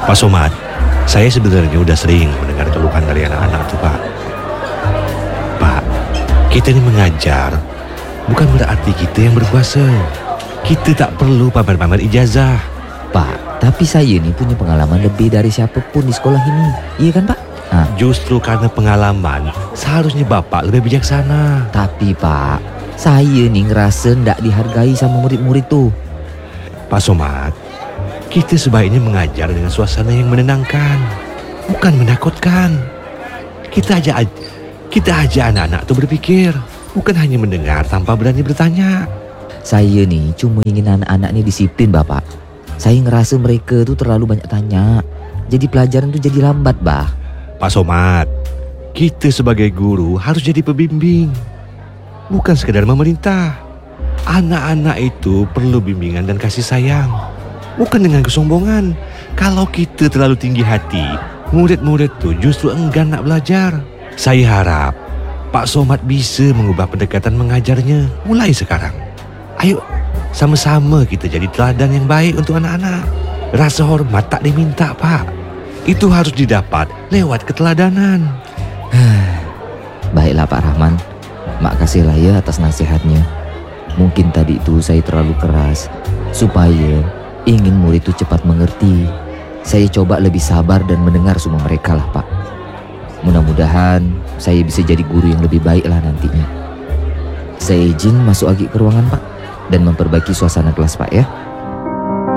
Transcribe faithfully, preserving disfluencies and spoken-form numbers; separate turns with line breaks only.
Pak Somad, saya sebenarnya udah sering mendengar keluhan dari anak-anak tuh Pak. Pak, kita ini mengajar bukan berarti kita yang berkuasa. Kita tak perlu pamer-pamer ijazah.
Pak, tapi saya nih punya pengalaman lebih dari siapapun di sekolah ini. Iya kan Pak? Nah,
Justru karena pengalaman, seharusnya Bapak lebih bijaksana.
tapi Pak, saya nih ngerasa ndak dihargai sama murid-murid tuh.
Pak Somad, kita sebaiknya mengajar dengan suasana yang menenangkan, bukan menakutkan. Kita aja kita aja anak-anak tuh berpikir, bukan hanya mendengar tanpa berani bertanya.
Saya nih cuma ingin anak-anak nih disiplin Bapak. Saya ngerasa mereka tuh terlalu banyak tanya. Jadi pelajaran tuh jadi lambat bah.
Pak Somad, kita sebagai guru harus jadi pembimbing, bukan sekedar memerintah. Anak-anak itu perlu bimbingan dan kasih sayang, bukan dengan kesombongan. Kalau kita terlalu tinggi hati, murid-murid tuh justru enggan nak belajar. Saya harap Pak Somad bisa mengubah pendekatan mengajarnya mulai sekarang. Ayo, sama-sama kita jadi teladan yang baik untuk anak-anak. Rasa hormat tak diminta Pak, itu harus didapat lewat keteladanan.
Baiklah Pak Rahman, makasihlah ya atas nasihatnya. Mungkin tadi itu saya terlalu keras, supaya ingin murid itu cepat mengerti. Saya coba lebih sabar dan mendengar semua mereka lah Pak. Mudah-mudahan saya bisa jadi guru yang lebih baik lah nantinya. Saya izin masuk lagi ke ruangan Pak, dan memperbaiki suasana kelas Pak ya.